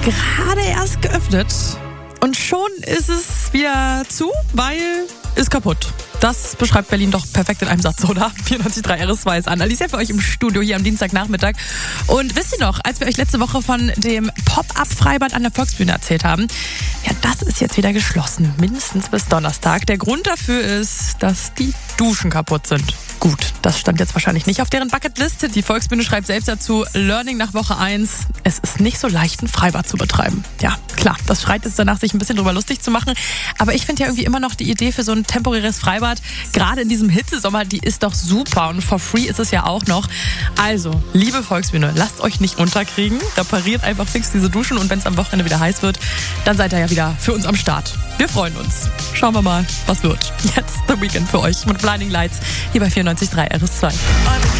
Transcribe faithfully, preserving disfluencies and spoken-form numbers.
gerade erst geöffnet und schon ist es wieder zu, weil ist kaputt. Das beschreibt Berlin doch perfekt in einem Satz, oder? vierundneunzig Komma drei R S zwei ist an. Alicia für euch im Studio hier am Dienstagnachmittag. Und wisst ihr noch, als wir euch letzte Woche von dem Pop-Up-Freibad an der Volksbühne erzählt haben, ja, das ist jetzt wieder geschlossen, mindestens bis Donnerstag. Der Grund dafür ist, dass die Duschen kaputt sind. Gut, das stand jetzt wahrscheinlich nicht auf deren Bucketliste. Die Volksbühne schreibt selbst dazu, Learning nach Woche eins, es ist nicht so leicht, ein Freibad zu betreiben. Ja, klar, das schreit jetzt danach, sich ein bisschen drüber lustig zu machen. Aber ich finde ja irgendwie immer noch die Idee für so ein temporäres Freibad, gerade in diesem Hitzesommer, die ist doch super. Und for free ist es ja auch noch. Also, liebe Volksbühne, lasst euch nicht unterkriegen. Repariert einfach fix diese Duschen und wenn es am Wochenende wieder heiß wird, dann seid ihr ja wieder für uns am Start. Wir freuen uns. Schauen wir mal, was wird. Jetzt The Weekend für euch mit Blinding Lights hier bei vierundneunzig Komma drei R S zwei.